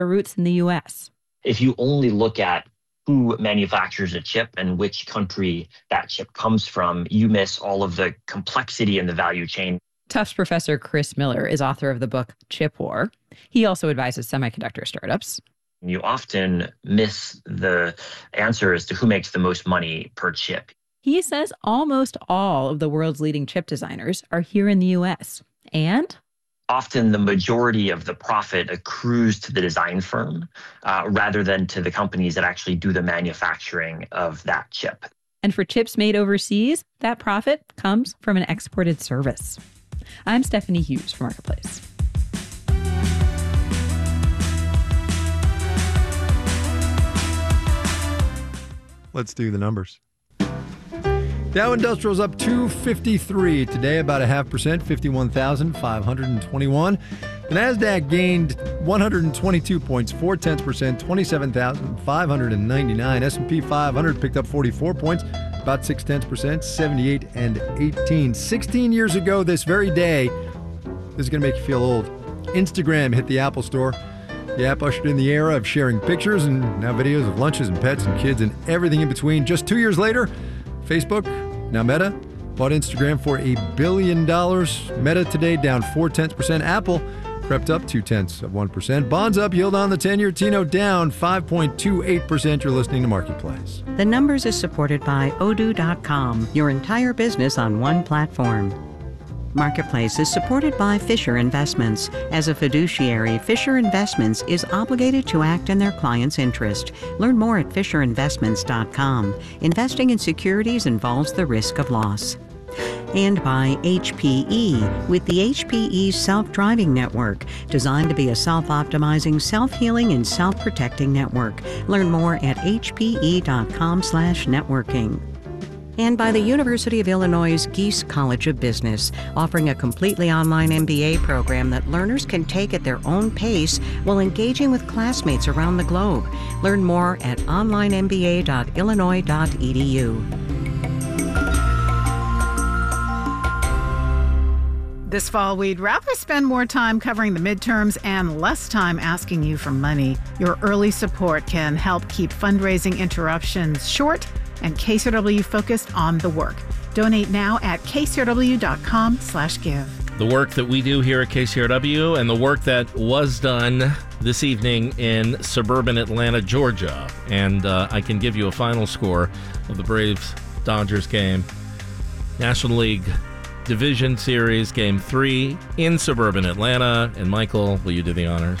roots in the U.S. If you only look at who manufactures a chip and which country that chip comes from, you miss all of the complexity in the value chain. Tufts professor Chris Miller is author of the book Chip War. He also advises semiconductor startups. You often miss the answer as to who makes the most money per chip. He says almost all of the world's leading chip designers are here in the U.S. And often the majority of the profit accrues to the design firm rather than to the companies that actually do the manufacturing of that chip. And for chips made overseas, that profit comes from an exported service. I'm Stephanie Hughes for Marketplace. Let's do the numbers. Dow Industrial's up 253 today, about 0.5%, 51,521. The Nasdaq gained 122 points, 0.4%, 27,599. S&P 500 picked up 44 points, about 0.6%, 78 and 18. 16 years ago this very day, this is going to make you feel old. Instagram hit the Apple Store. The app ushered in the era of sharing pictures and now videos of lunches and pets and kids and everything in between. Just 2 years later, Facebook, now Meta, bought Instagram for $1 billion. Meta today down 0.4%. Apple crept up 0.2%. Bonds up, yield on the 10-year T-note down 5.28%. You're listening to Marketplace. The Numbers is supported by Odoo.com, your entire business on one platform. Marketplace is supported by Fisher Investments. As a fiduciary, Fisher Investments is obligated to act in their client's interest. Learn more at FisherInvestments.com. Investing in securities involves the risk of loss. And by HPE, with the HPE Self-Driving Network, designed to be a self-optimizing, self-healing, and self-protecting network. Learn more at hpe.com/networking. And by the University of Illinois' Geese College of Business, offering a completely online MBA program that learners can take at their own pace while engaging with classmates around the globe. Learn more at onlinemba.illinois.edu. This fall, we'd rather spend more time covering the midterms and less time asking you for money. Your early support can help keep fundraising interruptions short and KCRW focused on the work. Donate now at kcrw.com/give. The work that we do here at KCRW and the work that was done this evening in suburban Atlanta, Georgia. And I can give you a final score of the Braves-Dodgers game. National League Division Series, Game 3 in suburban Atlanta. And Michael, will you do the honors?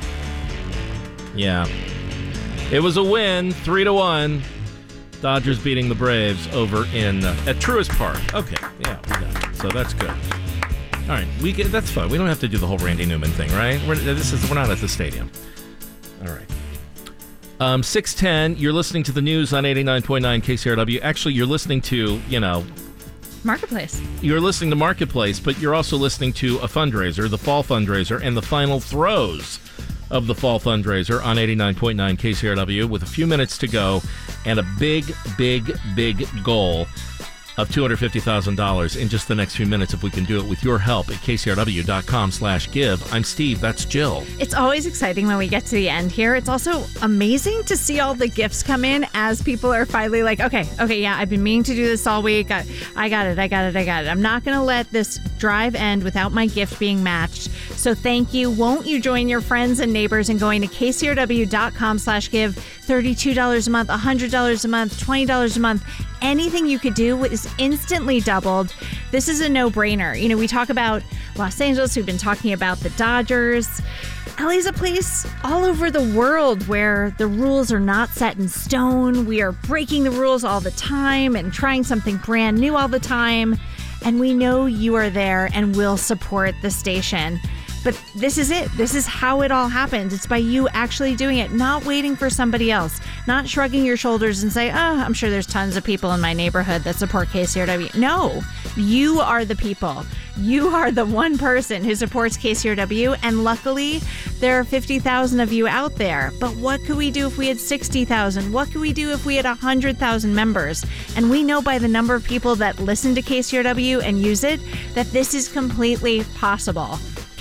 Yeah. It was a win, 3-1. Dodgers beating the Braves over in at Truist Park. Okay, yeah, we got it. So that's good. All right, that's fine. We don't have to do the whole Randy Newman thing, right? We're not at the stadium. All right. 6:10. You're listening to the news on 89.9 KCRW. Actually, you're listening to Marketplace. You're listening to Marketplace, but you're also listening to a fundraiser, the fall fundraiser, and the final throes of the fall fundraiser on 89.9 KCRW with a few minutes to go and a big goal of $250,000 in just the next few minutes if we can do it with your help at kcrw.com/give. I'm Steve. That's Jill. It's always exciting when we get to the end here. It's also amazing to see all the gifts come in as people are finally like, okay, yeah, I've been meaning to do this all week. I got it. I'm not going to let this drive end without my gift being matched. So thank you. Won't you join your friends and neighbors in going to kcrw.com/give? $32 a month, $100 a month, $20 a month. Anything you could do is instantly doubled. This is a no-brainer. We talk about Los Angeles. We've been talking about the Dodgers. LA's a place all over the world where the rules are not set in stone. We are breaking the rules all the time and trying something brand new all the time. And we know you are there and will support the station. But this is it. This is how it all happens. It's by you actually doing it, not waiting for somebody else, not shrugging your shoulders and say, I'm sure there's tons of people in my neighborhood that support KCRW. No, you are the people. You are the one person who supports KCRW, and luckily, there are 50,000 of you out there. But what could we do if we had 60,000? What could we do if we had 100,000 members? And we know by the number of people that listen to KCRW and use it that this is completely possible.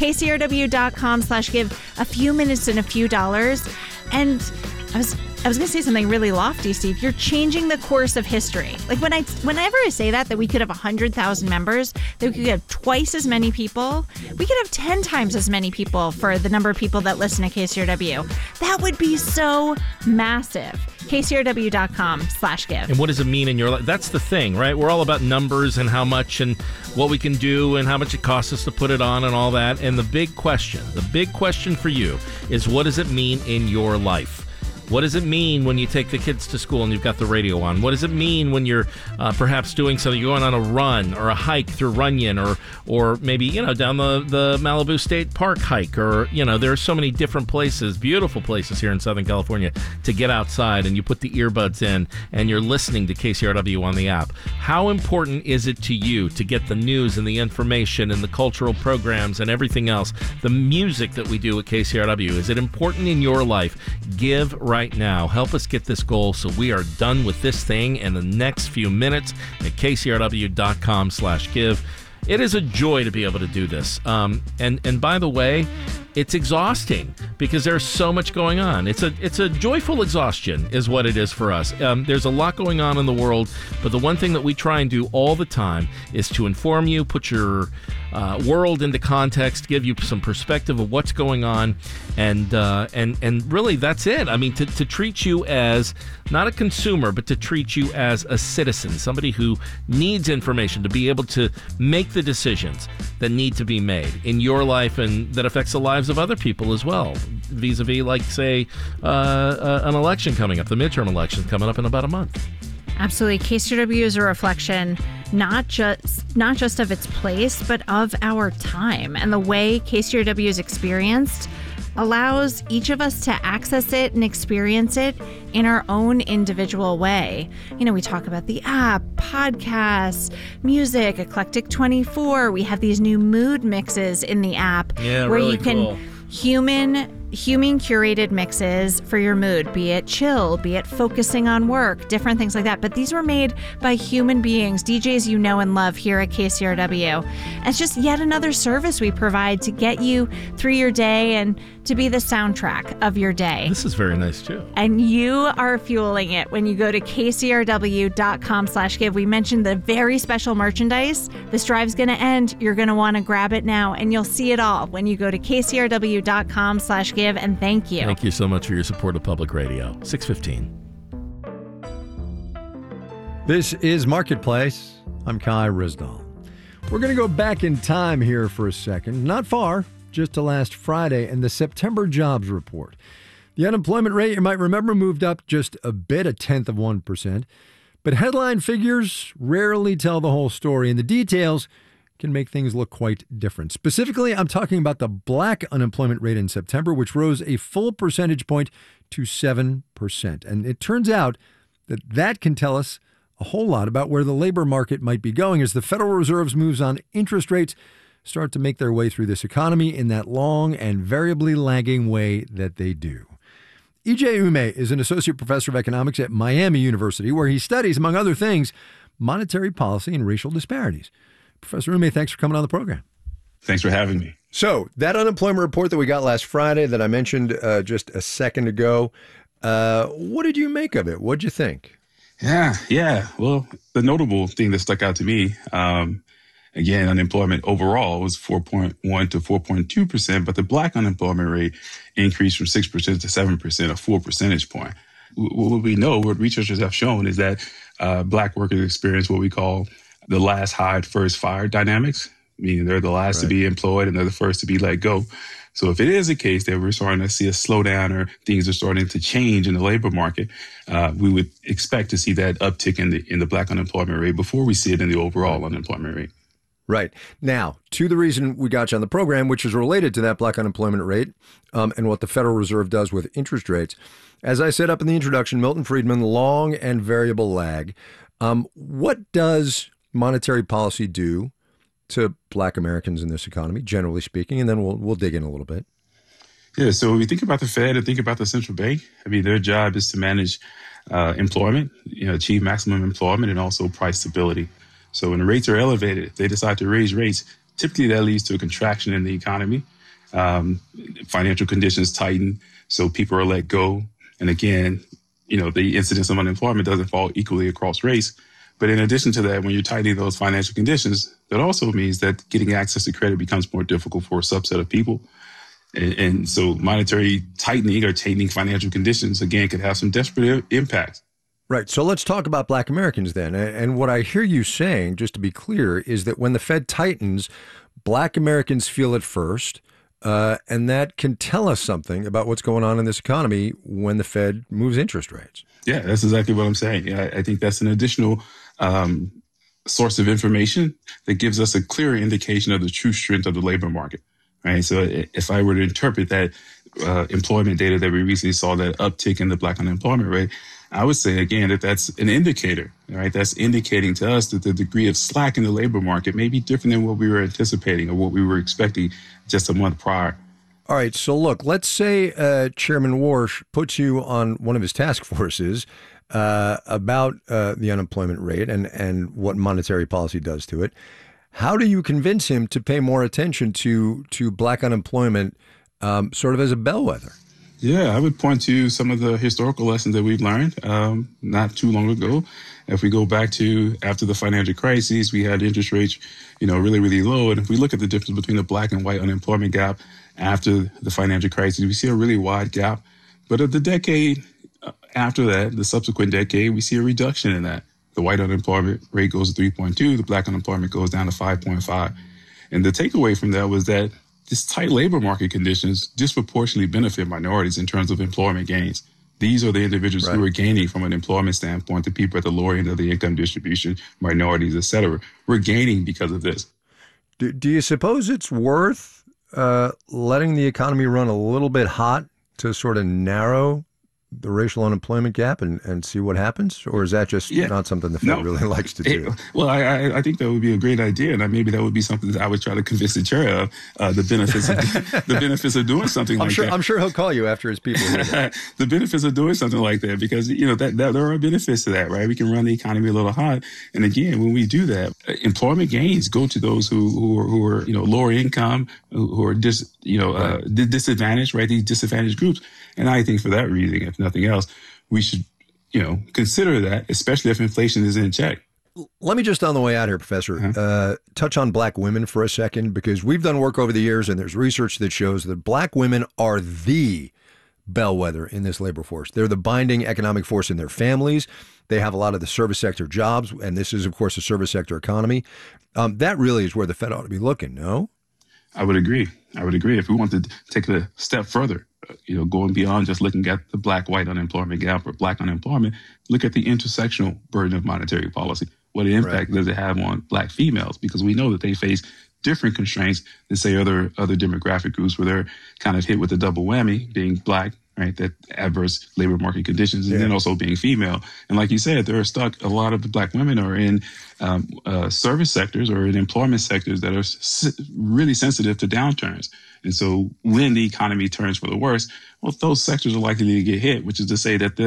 KCRW.com/give, a few minutes and a few dollars. And I was going to say something really lofty, Steve. You're changing the course of history. Like whenever I say that we could have 100,000 members, that we could have twice as many people, we could have 10 times as many people for the number of people that listen to KCRW. That would be so massive. KCRW.com/give. And what does it mean in your life? That's the thing, right? We're all about numbers and how much and what we can do and how much it costs us to put it on and all that. And the big question for you is, what does it mean in your life? What does it mean when you take the kids to school and you've got the radio on? What does it mean when you're perhaps doing something, you're going on a run or a hike through Runyon or maybe, down the Malibu State Park hike, or, there are so many different places, beautiful places here in Southern California to get outside, and you put the earbuds in and you're listening to KCRW on the app. How important is it to you to get the news and the information and the cultural programs and everything else, the music that we do at KCRW? Is it important in your life? Give right now. Help us get this goal so we are done with this thing in the next few minutes at KCRW.com/give. It is a joy to be able to do this. And by the way, it's exhausting because there's so much going on. It's a joyful exhaustion is what it is for us. There's a lot going on in the world, but the one thing that we try and do all the time is to inform you, put your world into context, give you some perspective of what's going on, and really that's it. I mean, to treat you as not a consumer, but to treat you as a citizen, somebody who needs information to be able to make the decisions that need to be made in your life and that affects the lives of other people as well, vis-a-vis, like, say, an election coming up, the midterm election coming up in about a month. Absolutely. KCRW is a reflection not just of its place, but of our time. And the way KCRW is experienced allows each of us to access it and experience it in our own individual way. We talk about the app, podcasts, music, Eclectic 24. We have these new mood mixes in the app where really you can cool. human curated mixes for your mood, be it chill, be it focusing on work, different things like that. But these were made by human beings, DJs you know and love here at KCRW. And it's just yet another service we provide to get you through your day and to be the soundtrack of your day. This is very nice too. And you are fueling it when you go to KCRW.com/give. We mentioned the very special merchandise. This drive's going to end. You're going to want to grab it now, and you'll see it all when you go to KCRW.com/give. And thank you. Thank you so much for your support of public radio. 6:15. This is Marketplace. I'm Kai Ryssdal. We're going to go back in time here for a second. Not far, just to last Friday and the September jobs report. The unemployment rate, you might remember, moved up just a bit, 0.1%. But headline figures rarely tell the whole story, and the details can make things look quite different. Specifically, I'm talking about the black unemployment rate in September, which rose a full percentage point to 7%. And it turns out that can tell us a whole lot about where the labor market might be going as the Federal Reserve's moves on interest rates start to make their way through this economy in that long and variably lagging way that they do. E.J. Ume is an associate professor of economics at Miami University, where he studies, among other things, monetary policy and racial disparities. Professor Ume, thanks for coming on the program. Thanks for having me. So that unemployment report that we got last Friday that I mentioned just a second ago, what did you make of it? What'd you think? Yeah. Well, the notable thing that stuck out to me, again, unemployment overall was 4.1 to 4.2%, but the black unemployment rate increased from 6% to 7%, a full percentage point. What we know, what researchers have shown, is that black workers experience what we call the last hired, first fired dynamics, meaning they're the last to be employed and they're the first to be let go. So if it is a case that we're starting to see a slowdown or things are starting to change in the labor market, we would expect to see that uptick in the black unemployment rate before we see it in the overall unemployment rate. Right. Now, to the reason we got you on the program, which is related to that black unemployment rate and what the Federal Reserve does with interest rates. As I said up in the introduction, Milton Friedman, long and variable lag. What does monetary policy do to black Americans in this economy, generally speaking? And then we'll dig in a little bit. Yeah, so when we think about the Fed and think about the central bank, I mean, their job is to manage employment, achieve maximum employment and also price stability. So when the rates are elevated, if they decide to raise rates, typically that leads to a contraction in the economy. Financial conditions tighten, so people are let go. And again, the incidence of unemployment doesn't fall equally across race. But in addition to that, when you're tightening those financial conditions, that also means that getting access to credit becomes more difficult for a subset of people. And so monetary tightening or tightening financial conditions, again, could have some desperate impacts. Right. So let's talk about Black Americans then. And what I hear you saying, just to be clear, is that when the Fed tightens, Black Americans feel it first. And that can tell us something about what's going on in this economy when the Fed moves interest rates. Yeah, that's exactly what I'm saying. I think that's an additional source of information that gives us a clearer indication of the true strength of the labor market. Right. So if I were to interpret that employment data that we recently saw, that uptick in the Black unemployment rate, I would say, again, that that's an indicator, right? That's indicating to us that the degree of slack in the labor market may be different than what we were anticipating or what we were expecting just a month prior. All right. So look, let's say Chairman Warsh puts you on one of his task forces about the unemployment rate and what monetary policy does to it. How do you convince him to pay more attention to Black unemployment sort of as a bellwether? Yeah, I would point to some of the historical lessons that we've learned not too long ago. If we go back to after the financial crisis, we had interest rates, really, really low. And if we look at the difference between the Black and white unemployment gap after the financial crisis, we see a really wide gap. But of the decade after that, the subsequent decade, we see a reduction in that. The white unemployment rate goes to 3.2, the Black unemployment goes down to 5.5. And the takeaway from that was that this tight labor market conditions disproportionately benefit minorities in terms of employment gains. These are the individuals who are gaining from an employment standpoint, the people at the lower end of the income distribution, minorities, et cetera. We're gaining because of this. Do you suppose it's worth letting the economy run a little bit hot to sort of narrow the racial unemployment gap and see what happens? Or is that just not something the Fed really likes to do? Well, I think that would be a great idea. And maybe that would be something that I would try to convince the chair of, the benefits of doing something like that. I'm sure he'll call you after his people. The benefits of doing something like that, because, that there are benefits to that, right? We can run the economy a little hot. And again, when we do that, employment gains go to those who are lower income, who are disadvantaged, right? These disadvantaged groups. And I think for that reason, if nothing else, we should, consider that, especially if inflation is in check. Let me just on the way out here, Professor, touch on Black women for a second, because we've done work over the years and there's research that shows that Black women are the bellwether in this labor force. They're the binding economic force in their families. They have a lot of the service sector jobs. And this is, of course, a service sector economy. That really is where the Fed ought to be looking, no? I would agree. If we want to take it a step further, going beyond just looking at the Black-white unemployment gap or Black unemployment, look at the intersectional burden of monetary policy. What impact does it have on Black females? Because we know that they face different constraints than, say, other demographic groups where they're kind of hit with a double whammy, being Black, right, that adverse labor market conditions, and then also being female. And like you said, they're stuck. A lot of the Black women are in service sectors or in employment sectors that are really sensitive to downturns. And so when the economy turns for the worse, well, those sectors are likely to get hit, which is to say that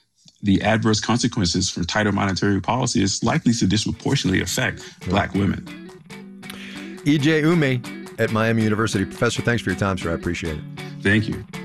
the adverse consequences from tighter monetary policy is likely to disproportionately affect Black women. E.J. Ume at Miami University. Professor, thanks for your time, sir. I appreciate it. Thank you.